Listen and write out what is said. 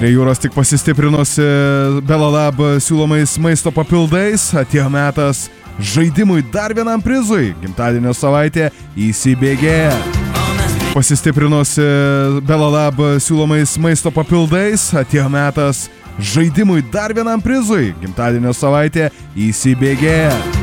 Prie jūros tik pasistiprinusi Belalab siūlomais maisto papildais, atėjo metas žaidimui dar vienam prizui. Gimtadienio savaitė įsibėgėja. Pasistiprinusi Belalab siūlomais maisto papildais, atėjo metas žaidimui dar vienam prizui. Gimtadienio savaitė įsibėgėja.